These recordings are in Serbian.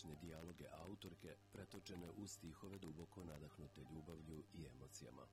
nežne dijaloge autorke pretočene u stihove duboko nadahnute ljubavlju i emocijama.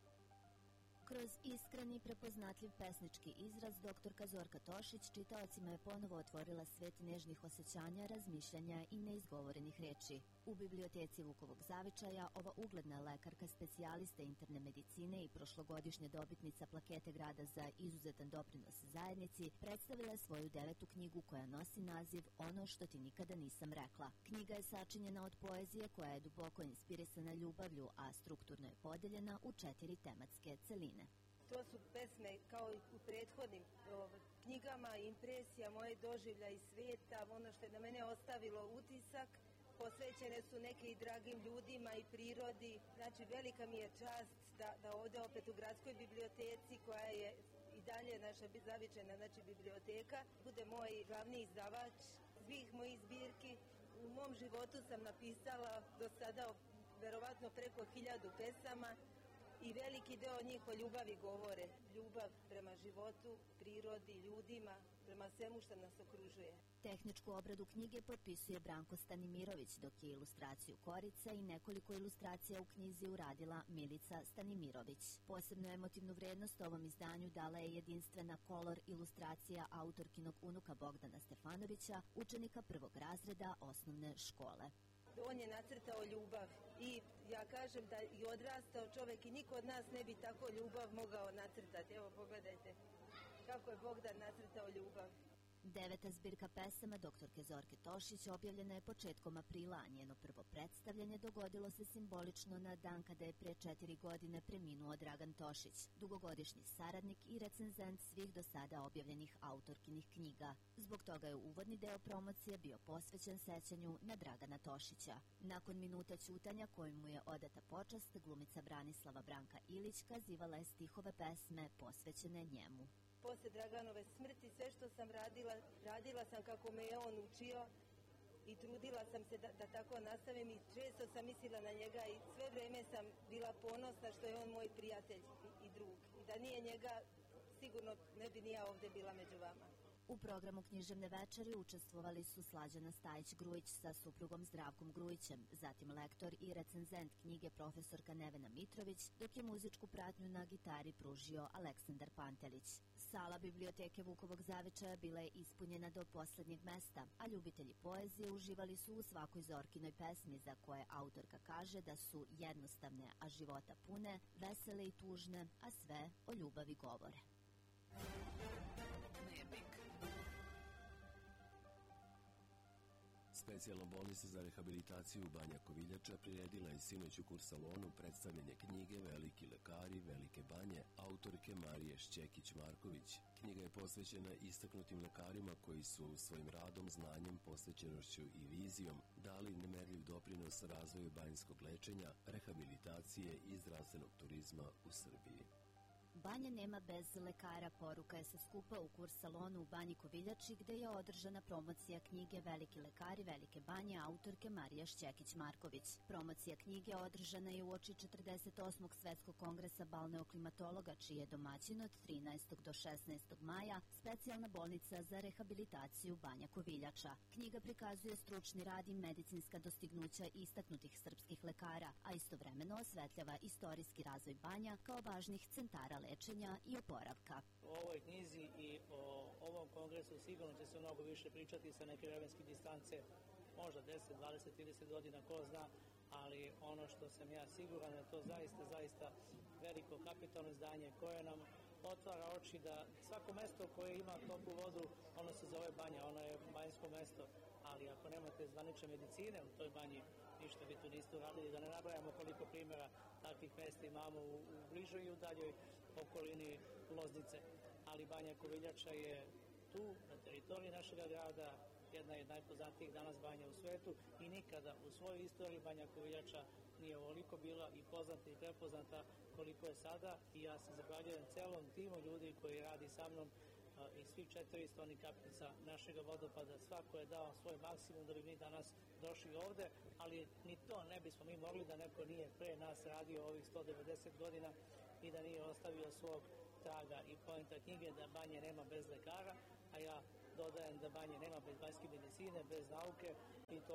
Kroz iskren i prepoznatljiv pesnički izraz, doktorka Zorka Tošić čitaocima je ponovo otvorila svet nežnih osjećanja, razmišljanja i neizgovorenih reči. U biblioteci Vukovog zavičaja ova ugledna lekarka specijaliste interne medicine i prošlogodišnja dobitnica plakete grada za izuzetan doprinos zajednici predstavila je svoju 9. knjigu koja nosi naziv Ono što ti nikada nisam rekla. Knjiga je sačinjena od poezije koja je duboko inspirisana ljubavlju, a strukturno je podeljena u 4 tematske celine. To su pesme kao i u prethodnim knjigama, impresija, moje doživlja iz sveta, ono što je na mene ostavilo utisak. Posvećene su neke i dragim ljudima i prirodi. Znači, velika mi je čast da ovde opet u gradskoj biblioteci, koja je i dalje naša zavičajna biblioteka, bude moj glavni izdavač svih mojih zbirki. U mom životu sam napisala do sada verovatno preko 1000 pesama. I veliki deo njih o ljubavi govore. Ljubav prema životu, prirodi, ljudima, prema svemu što nas okružuje. Tehničku obradu knjige potpisuje Branko Stanimirović, dok je ilustraciju korica i nekoliko ilustracija u knjizi uradila Milica Stanimirović. Posebno emotivnu vrednost ovom izdanju dala je jedinstvena kolor ilustracija autorkinog unuka Bogdana Stefanovića, učenika 1. razreda osnovne škole. On je nacrtao ljubav i ja kažem da i odrastao čovek i niko od nas ne bi tako ljubav mogao nacrtati. Evo pogledajte kako je Bogdan nacrtao ljubav. 9. zbirka pesama doktorke Zorke Tošić objavljena je početkom aprila, a njeno prvo predstavljanje dogodilo se simbolično na dan kada je pre 4 godine preminuo Dragan Tošić, dugogodišnji saradnik i recenzent svih do sada objavljenih autorkinih knjiga. Zbog toga je uvodni deo promocije bio posvećen sećanju na Dragana Tošića. Nakon minuta ćutanja kojim mu je odata počast, glumica Branislava Branka Ilić kazivala je stihove pesme posvećene njemu. Posle Draganove smrti sve što sam radila sam kako me je on učio i trudila sam se da tako nastavim i često sam mislila na njega i sve vreme sam bila ponosna što je on moj prijatelj i drug. I da nije njega, sigurno ne bi ni ja ovde bila među vama. U programu književne večeri učestvovali su Slađana Stajić-Grujić sa suprugom Zdravkom Grujićem, zatim lektor i recenzent knjige profesorka Nevena Mitrović, dok je muzičku pratnju na gitari pružio Aleksandar Pantelić. Sala biblioteke Vukovog zavičaja bila je ispunjena do poslednjeg mesta, a ljubitelji poezije uživali su u svakoj Zorkinoj pesmi za koje autorka kaže da su jednostavne, a života pune, vesele i tužne, a sve o ljubavi govore. Specijalna bolnica za rehabilitaciju Banja Koviljača priredila je sinoć u Kursalonu predstavljanje knjige Veliki lekari, Velike Banje, autorke Marije Šćekić-Marković. Knjiga je posvećena istaknutim lekarima koji su svojim radom, znanjem, posvećenošću i vizijom dali nemerljiv doprinos razvoju banjskog lečenja, rehabilitacije i zdravstvenog turizma u Srbiji. Banja nema bez lekara, poruka je sa skupa u Kursalonu u Banji Koviljači, gde je održana promocija knjige Veliki lekari, Velike Banje, autorke Marije Šćekić-Marković. Promocija knjige održana je uoči 48. Svetskog kongresa balneoklimatologa, čiji je domaćin od 13. do 16. maja specijalna bolnica za rehabilitaciju Banja Koviljača. Knjiga prikazuje stručni rad i medicinska dostignuća istaknutih srpskih lekara, a istovremeno osvetljava istorijski razvoj Banja kao važnih centara lečenja i oporavka. O ovoj knjizi i o ovom kongresu sigurno će se mnogo više pričati sa neke vremenske distance, možda 10, 20, 30 godina, ko zna, ali ono što sam ja siguran je to zaista veliko kapitalno izdanje koje nam otvara oči da svako mesto koje ima toplu vodu, ono se zove Banja, ono je banjsko mesto, ali ako nemate zvanične medicine u toj Banji, ništa vi tu niste uradili, da ne nabrajamo koliko primjera takvih mesta imamo u bližoj i u daljoj okolini Loznice. Ali Banja Koviljača je tu, na teritoriji našeg grada, jedna je najpoznatijih danas banja u svetu i nikada u svojoj istoriji Banja Koviljača nije ovoliko bila i poznata i prepoznata koliko je sada i ja se zahvaljujem celom timu ljudi koji radi sa mnom i svih 400 onih kapljica našeg vodopada. Svako je dao svoj maksimum da bi mi danas došli ovde, ali ni to ne bismo mi mogli da neko nije pre nas radio ovih 190 godina i da nije ostavio svog traga i poenta knjige da banje nema bez lekara, a ja dodajem da banje nema bez banjske medicine, bez nauke i to smo pokazali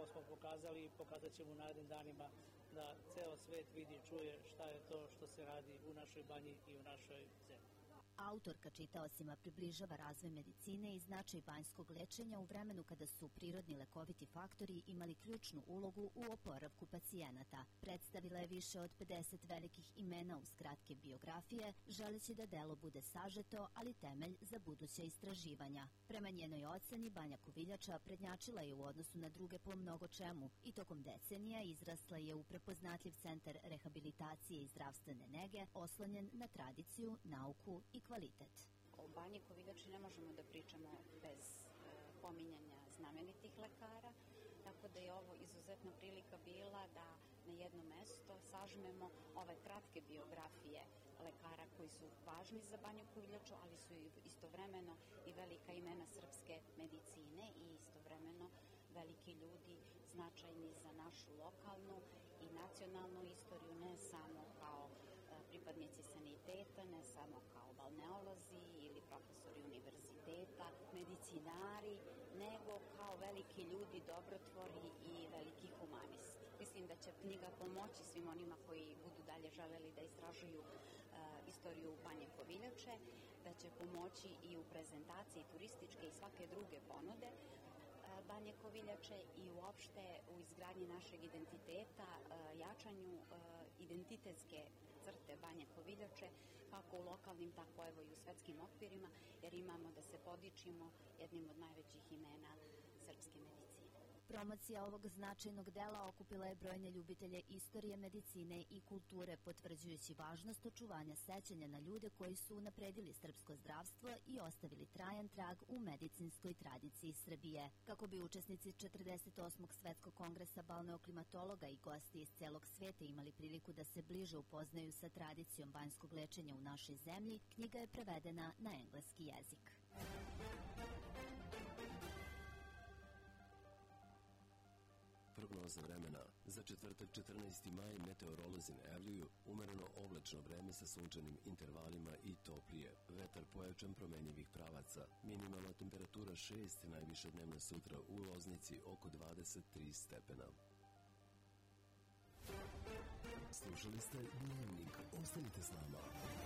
pokazali i pokazat ćemo u narednim danima da ceo svet vidi i čuje šta je to što se radi u našoj banji i u našoj zemlji. Autorka čitaocima približava razvoj medicine i značaj banjskog lečenja u vremenu kada su prirodni lekoviti faktori imali ključnu ulogu u oporavku pacijenata. Predstavila je više od 50 velikih imena uz kratke biografije, želeći da delo bude sažeto, ali temelj za buduća istraživanja. Prema njenoj oceni, Banja Koviljača prednjačila je u odnosu na druge po mnogo čemu i tokom decenija izrasla je u prepoznatljiv centar rehabilitacije i zdravstvene nege, oslonjen na tradiciju, nauku i kvalitet. O Banji Koviljači ne možemo da pričamo bez pominjanja znamenitih lekara, tako da je ovo izuzetna prilika bila da na jedno mesto sažmemo ove kratke biografije lekara koji su važni za Banju Koviljaču, ali su istovremeno i velika imena srpske medicine i istovremeno veliki ljudi značajni za našu lokalnu i nacionalnu istoriju, ne samo kao pripadnici saniteta, ne samo kao balneolozi ili profesori univerziteta, medicinari, nego kao veliki ljudi, dobrotvori i veliki humanisti. Mislim da će knjiga pomoći svim onima koji budu dalje želeli da istražuju istoriju Banje Koviljače, da će pomoći i u prezentaciji turističke i svake druge ponude Banje Koviljače i uopšte u izgradnji našeg identiteta, jačanju identitetske crte Banje Koviljače, kako u lokalnim, tako evo i u svetskim okvirima, jer imamo da se podičimo jednim od najvećih imena srpske medicine. Promocija ovog značajnog dela okupila je brojne ljubitelje istorije, medicine i kulture, potvrđujući važnost očuvanja sećanja na ljude koji su unapredili srpsko zdravstvo i ostavili trajan trag u medicinskoj tradiciji Srbije. Kako bi učesnici 48. Svetskog kongresa balneoklimatologa i gosti iz celog sveta imali priliku da se bliže upoznaju sa tradicijom banjskog lečenja u našoj zemlji, knjiga je prevedena na engleski jezik. Prognoza vremena. Za četvrtak 14. maj meteorolozi najavljuju umereno oblačno vreme sa sunčanim intervalima i toplije. Vetar pojačan promenjivih pravaca. Minimalna temperatura 6, najviša dnevna sutra u Loznici oko 23 stepena. Slušali ste Dnevnik. Ostanite s nama.